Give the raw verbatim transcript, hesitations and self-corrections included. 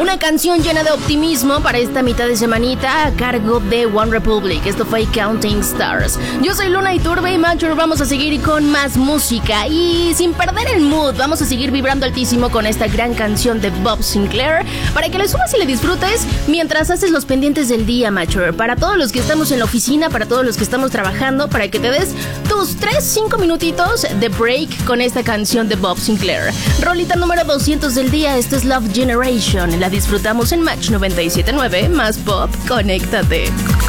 Una canción llena de optimismo para esta mitad de semanita a cargo de One Republic. Esto fue Counting Stars. Yo soy Luna Iturbe y Mature. Vamos a seguir con más música y sin perder el mood, vamos a seguir vibrando altísimo con esta gran canción de Bob Sinclair para que le subas y le disfrutes mientras haces los pendientes del día, Mature. Para todos los que estamos en la oficina, para todos los que estamos trabajando, para que te des tus tres cinco minutitos de break con esta canción de Bob Sinclair. Rolita número doscientos del día. Esto es Love Generation. La disfrutamos en Match noventa y siete punto nueve más Pop. Conéctate.